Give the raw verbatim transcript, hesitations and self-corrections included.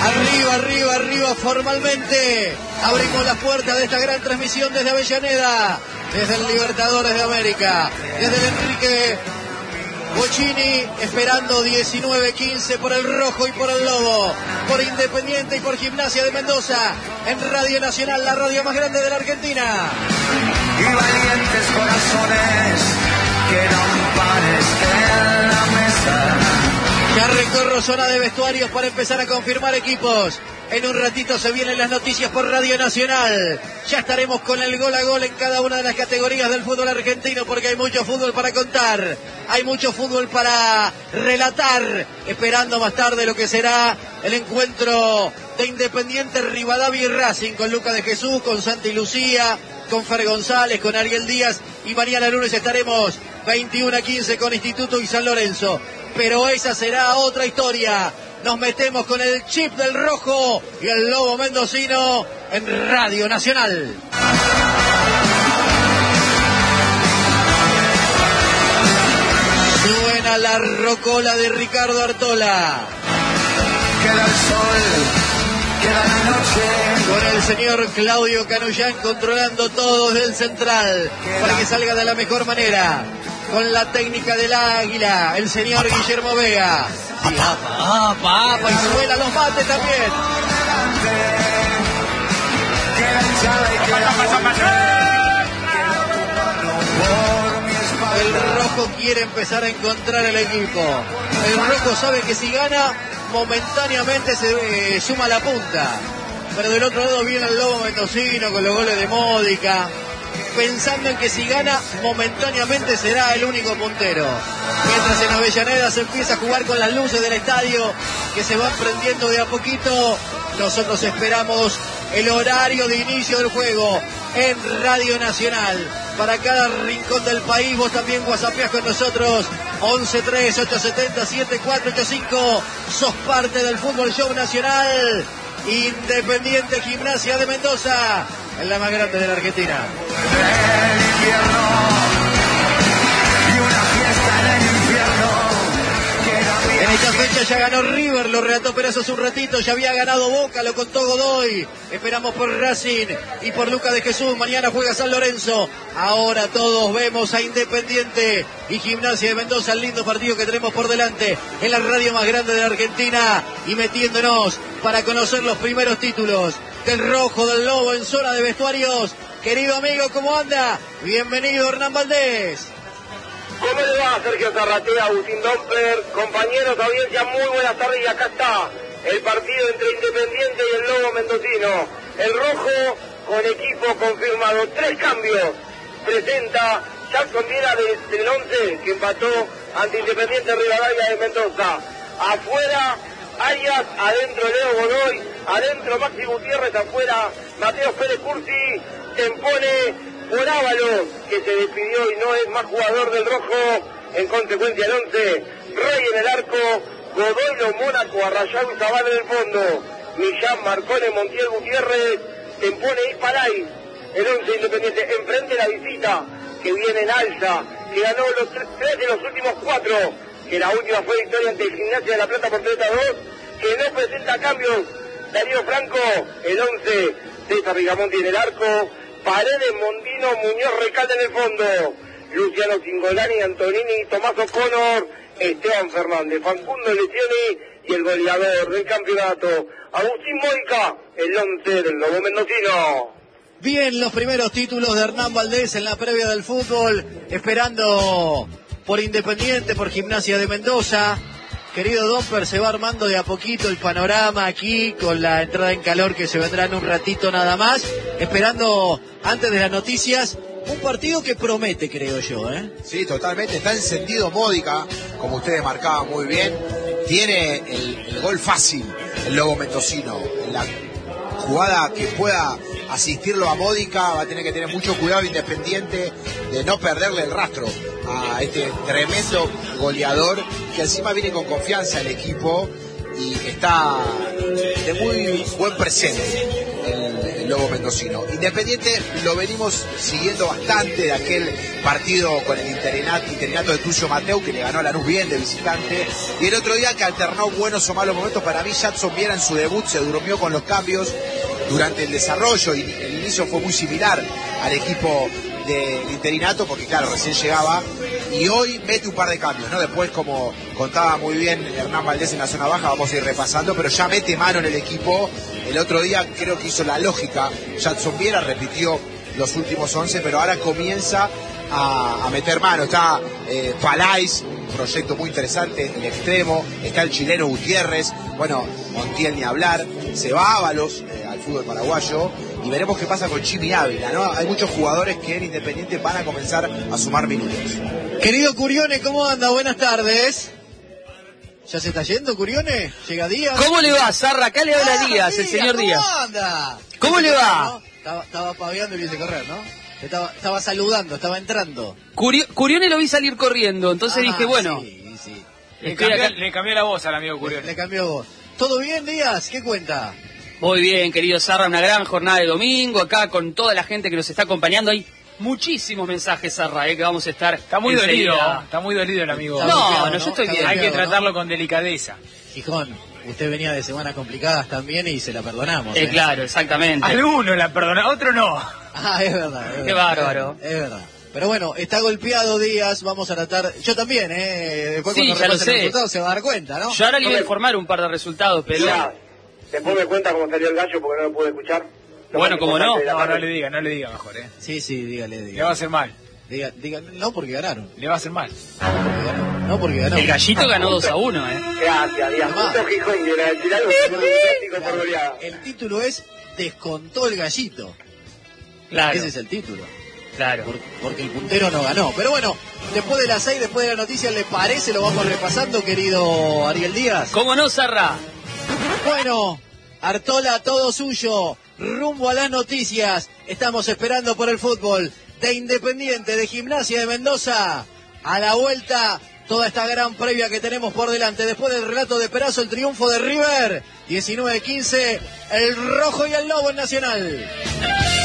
Arriba, arriba, arriba, formalmente abrimos las puertas de esta gran transmisión desde Avellaneda, desde el Libertadores de América, desde el Enrique Bocchini, esperando diecinueve quince por el Rojo y por el Lobo, por Independiente y por Gimnasia de Mendoza, en Radio Nacional, la radio más grande de la Argentina. Y valientes corazones quedan pares en la mesa. Ya recorro zona de vestuarios para empezar a confirmar equipos. En un ratito se vienen las noticias por Radio Nacional. Ya estaremos con el gol a gol en cada una de las categorías del fútbol argentino, porque hay mucho fútbol para contar, hay mucho fútbol para relatar, esperando más tarde lo que será el encuentro de Independiente, Rivadavia y Racing, con Lucas de Jesús, con Santi Lucía, con Fer González, con Ariel Díaz, y mañana lunes estaremos veintiuno a quince con Instituto y San Lorenzo. Pero esa será otra historia. Nos metemos con el chip del Rojo y el Lobo mendocino en Radio Nacional. Suena la rocola de Ricardo Artola. Queda el sol, queda la noche. Con el señor Claudio Canullán controlando todo desde el central para que salga de la mejor manera. Con la técnica del águila, el señor apa. Guillermo Vega. Sí, apa, apa, apa, y suena los mates también. El Rojo quiere empezar a encontrar el equipo. El Rojo sabe que si gana, momentáneamente se eh, suma la punta. Pero del otro lado viene el Lobo mendocino con los goles de Módica, pensando en que si gana, momentáneamente será el único puntero. Mientras en Avellaneda se empieza a jugar con las luces del estadio, que se van prendiendo de a poquito, nosotros esperamos el horario de inicio del juego en Radio Nacional. Para cada rincón del país, vos también whatsappeás con nosotros, once tres ocho siete cero siete cuatro ocho cinco. Sos parte del Fútbol Show Nacional. Independiente, Gimnasia de Mendoza, en la más grande de la Argentina. En esta fecha ya ganó River, lo relató Perazo hace un ratito, ya había ganado Boca, lo contó Godoy. Esperamos por Racing y por Lucas de Jesús. Mañana juega San Lorenzo. Ahora todos vemos a Independiente y Gimnasia de Mendoza, el lindo partido que tenemos por delante en la radio más grande de la Argentina, y metiéndonos para conocer los primeros títulos del Rojo, del Lobo en zona de vestuarios. Querido amigo, ¿cómo anda? Bienvenido, Hernán Valdés. ¿Cómo le va, Sergio Zarratea, Agustín Doppler? Compañeros, audiencia, muy buenas tardes, y acá está el partido entre Independiente y el Lobo mendocino. El Rojo con equipo confirmado, tres cambios. Presenta Jackson Viera de, del once, que empató ante Independiente Rivadavia de Mendoza. Afuera, Arias, adentro Leo Godoy, adentro Maxi Gutiérrez, afuera Mateo Pérez Cursi, Tempone por Ábalos, que se despidió y no es más jugador del Rojo, en consecuencia el once, Rey en el arco, Godoy, Lo Mónaco, Arrayado y Zavala en el fondo, Millán, Marcone, Montiel, Gutiérrez, Tempone y Palay, el once Independiente. Enfrente la visita, que viene en alza, que ganó los tres, tres de los últimos cuatro, que la última fue victoria ante el Gimnasia de la Plata por tres a dos, que no presenta cambios. Darío Franco, el once, César Rigamonti en el arco, Paredes, Mondino, Muñoz, Recalde en el fondo, Luciano Cingolani, Antonini, Tomás O'Connor, Esteban Fernández, Facundo Lecioni y el goleador del campeonato, Agustín Módica, el once del Lobo mendocino. Bien, los primeros títulos de Hernán Valdés en la previa del fútbol, esperando por Independiente, por Gimnasia de Mendoza. Querido Domper, se va armando de a poquito el panorama aquí con la entrada en calor que se vendrá en un ratito nada más, esperando antes de las noticias un partido que promete, creo yo, ¿eh? Sí, totalmente, está encendido Módica, como ustedes marcaban muy bien, tiene el, el gol fácil el Lobo mendocino, en la jugada que pueda asistirlo a Módica va a tener que tener mucho cuidado Independiente de no perderle el rastro a este tremendo goleador que encima viene con confianza el equipo y está de muy buen presente. el, el Lobo mendocino. Independiente lo venimos siguiendo bastante de aquel partido con el interinato, interinato de Tucio Mateu, que le ganó a Lanús bien de visitante, y el otro día que alternó buenos o malos momentos. Para mí Jadson Viera en su debut se durmió con los cambios durante el desarrollo, y el inicio fue muy similar al equipo del interinato, porque claro, recién llegaba, y hoy mete un par de cambios, ¿no? Después, como contaba muy bien Hernán Valdés en la zona baja, vamos a ir repasando, pero ya mete mano en el equipo. El otro día creo que hizo la lógica Jadson Viera, repitió los últimos once, pero ahora comienza a, a meter mano. Está eh, Palais, un proyecto muy interesante, el extremo, está el chileno Gutiérrez, bueno, Montiel ni hablar, se va Ábalos eh, al fútbol paraguayo, y veremos qué pasa con Jimmy Ávila, ¿no? Hay muchos jugadores que en Independiente van a comenzar a sumar minutos. Querido Curione, ¿cómo anda? Buenas tardes. ¿Ya se está yendo, Curione? ¿Llega Díaz? ¿Cómo le va, Zarra? Acá le habla Ah, Díaz, el señor ¿cómo Díaz. anda? ¿Cómo le va? ¿No? Estaba, estaba paveando y viese correr, ¿no? Estaba, estaba saludando, estaba entrando. Curio- Curione lo vi salir corriendo, entonces Ah, dije, bueno, Sí, sí. Le estoy cambió, acá. le cambió la voz al amigo Le, Curione. le cambió voz. ¿Todo bien, Díaz? ¿Qué cuenta? Muy bien, querido Zarra, una gran jornada de domingo, acá con toda la gente que nos está acompañando. Hay muchísimos mensajes, Zarra, eh, que vamos a estar Está muy enseguida. dolido, está muy dolido el amigo. Está No, golpeado, no, yo estoy Está bien. Hay que golpeado, ¿no? tratarlo con delicadeza. Gijón, usted venía de semanas complicadas también y se la perdonamos. Eh, ¿eh? claro, exactamente. Alguno la perdona, otro no. Ah, es verdad. Es Qué verdad, bárbaro. Es verdad. Pero bueno, está golpeado Díaz, vamos a tratar... Yo también, ¿eh? Después Sí, cuando ya lo repasen los sé. resultados se va a dar cuenta, ¿no? Yo ahora le voy a informar un par de resultados, pero... Mirá, después me cuenta cómo salió el gallo porque no lo pude escuchar. Lo Bueno, más como no. importante de la No, no tarde. le diga, no le diga mejor, eh. Sí, sí, dígale, Le va a dígale. hacer mal, Diga, diga, no porque ganaron. le va a hacer mal. Porque ganaron. No porque ganaron. El gallito ganó dos a uno, ¿eh? Gracias, Díaz. Además. Justo Gijón quiere decir algo, que fue un clásico por goleada. El título es Descontó el gallito. Claro, Ese es el título. claro. Por- porque el puntero no ganó. Pero bueno, después de las seis, después de la noticia, ¿le parece? Lo vamos repasando, querido Ariel Díaz. ¿Cómo no, Zarra? Bueno, Artola, todo suyo. Rumbo a las noticias. Estamos esperando por el fútbol de Independiente, de Gimnasia de Mendoza. A la vuelta, toda esta gran previa que tenemos por delante. Después del relato de Perazo, el triunfo de River. diecinueve quince, el rojo y el lobo en Nacional.